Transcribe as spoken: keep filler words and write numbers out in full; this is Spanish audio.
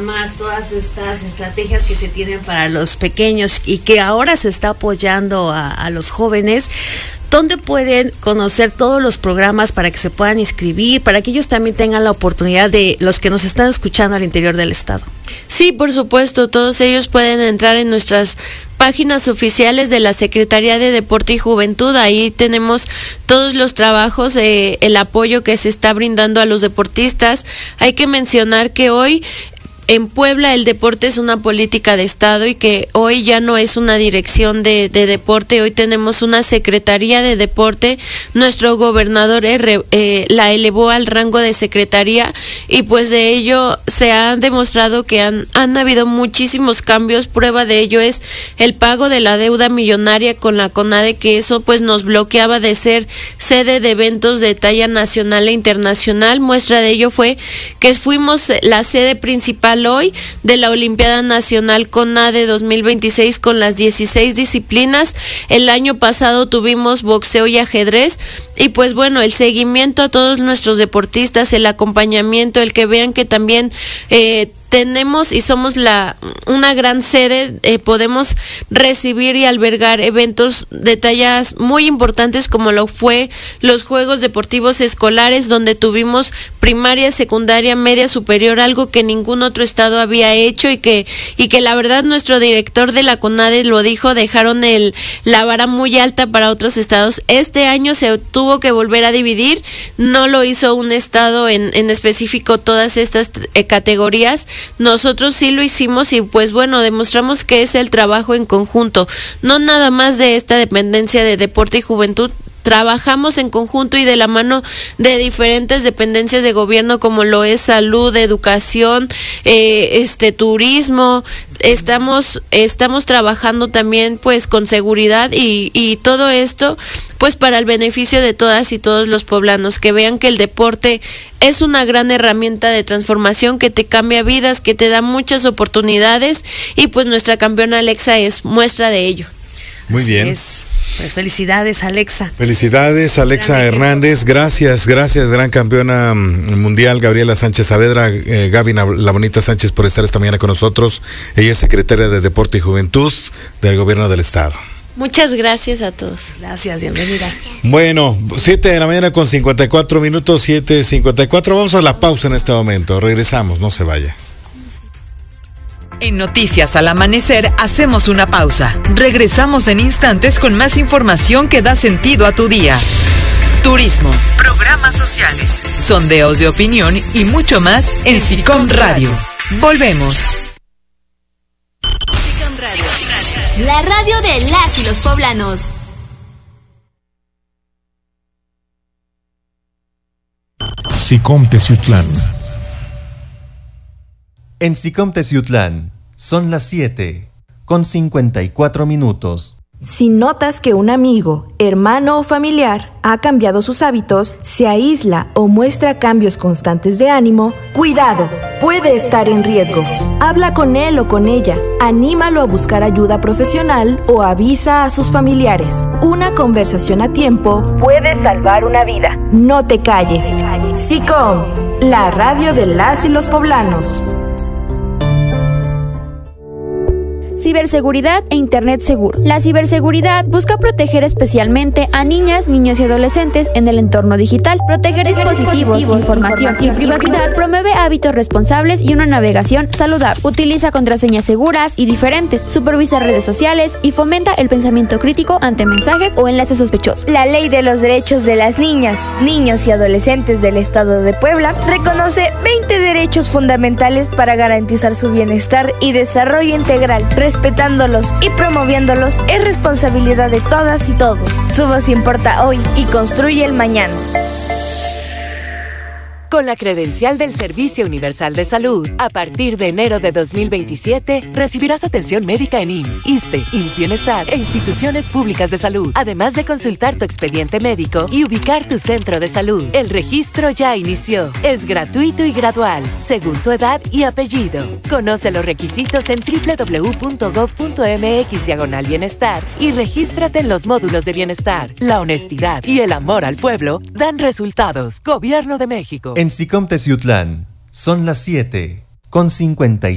programas, todas estas estrategias que se tienen para los pequeños y que ahora se está apoyando a, a los jóvenes, ¿dónde pueden conocer todos los programas para que se puedan inscribir, para que ellos también tengan la oportunidad de los que nos están escuchando al interior del estado? Sí, por supuesto, todos ellos pueden entrar en nuestras páginas oficiales de la Secretaría de Deporte y Juventud. Ahí tenemos todos los trabajos, eh, el apoyo que se está brindando a los deportistas. Hay que mencionar que hoy en Puebla el deporte es una política de Estado y que hoy ya no es una dirección de, de deporte, hoy tenemos una Secretaría de Deporte. Nuestro gobernador eh, eh, la elevó al rango de secretaría y pues de ello se ha demostrado que han, han habido muchísimos cambios. Prueba de ello es el pago de la deuda millonaria con la CONADE, que eso pues nos bloqueaba de ser sede de eventos de talla nacional e internacional. Muestra de ello fue que fuimos la sede principal hoy de la Olimpiada Nacional CONADE dos mil veintiséis con las dieciséis disciplinas. El año pasado tuvimos boxeo y ajedrez y pues bueno, el seguimiento a todos nuestros deportistas, el acompañamiento, el que vean que también eh, tenemos y somos la una gran sede, eh, podemos recibir y albergar eventos de tallas muy importantes como lo fue los Juegos Deportivos Escolares, donde tuvimos primaria, secundaria, media, superior, algo que ningún otro estado había hecho y que y que la verdad nuestro director de la CONADE lo dijo, dejaron el la vara muy alta para otros estados. Este año se tuvo que volver a dividir, no lo hizo un estado en, en específico todas estas eh, categorías. Nosotros sí lo hicimos y pues bueno, demostramos que es el trabajo en conjunto, no nada más de esta dependencia de deporte y juventud. Trabajamos en conjunto y de la mano de diferentes dependencias de gobierno como lo es salud, educación, eh, este turismo. Estamos estamos trabajando también pues con seguridad y, y todo esto pues para el beneficio de todas y todos los poblanos, que vean que el deporte es una gran herramienta de transformación que te cambia vidas, que te da muchas oportunidades y pues nuestra campeona Alexa es muestra de ello. Muy Así bien. Es. Pues felicidades, Alexa. Felicidades, Alexa Gran Hernández. Gracias, gracias, gran campeona mundial, Gabriela Sánchez Saavedra. Eh, Gaby La Bonita Sánchez, por estar esta mañana con nosotros. Ella es secretaria de Deporte y Juventud del Gobierno del Estado. Muchas gracias a todos. Gracias, bienvenida. Bueno, siete de la mañana con cincuenta y cuatro minutos, siete cincuenta y cuatro. Vamos a la pausa en este momento. Regresamos, no se vaya. En Noticias al Amanecer hacemos una pausa. Regresamos en instantes con más información que da sentido a tu día. Turismo, programas sociales, sondeos de opinión y mucho más en SICOM Radio. Volvemos. SICOM Radio, la radio de las y los poblanos. SICOM Teciutlán. En SICOM Teciutlán son las siete con cincuenta y cuatro minutos. Si notas que un amigo, hermano o familiar ha cambiado sus hábitos, se aísla o muestra cambios constantes de ánimo, cuidado, puede estar en riesgo. Habla con él o con ella, anímalo a buscar ayuda profesional o avisa a sus familiares. Una conversación a tiempo puede salvar una vida. No te calles. SICOM, la radio de las y los poblanos. Ciberseguridad e Internet seguro. La ciberseguridad busca proteger especialmente a niñas, niños y adolescentes en el entorno digital, proteger dispositivos, información y privacidad, promueve hábitos responsables y una navegación saludable, utiliza contraseñas seguras y diferentes, supervisa redes sociales y fomenta el pensamiento crítico ante mensajes o enlaces sospechosos. La Ley de los Derechos de las Niñas, Niños y Adolescentes del Estado de Puebla reconoce veinte derechos fundamentales para garantizar su bienestar y desarrollo integral. Respetándolos y promoviéndolos es responsabilidad de todas y todos. Su voz importa hoy y construye el mañana. Con la credencial del Servicio Universal de Salud, a partir de enero de dos mil veintisiete, recibirás atención médica en I M S S, ISSSTE, I M S S Bienestar e instituciones públicas de salud, además de consultar tu expediente médico y ubicar tu centro de salud. El registro ya inició. Es gratuito y gradual, según tu edad y apellido. Conoce los requisitos en doble u doble u doble u punto gob punto eme equis diagonal bienestar y regístrate en los módulos de bienestar. La honestidad y el amor al pueblo dan resultados. Gobierno de México. En SICOM Teciutlán son las siete con cincuenta y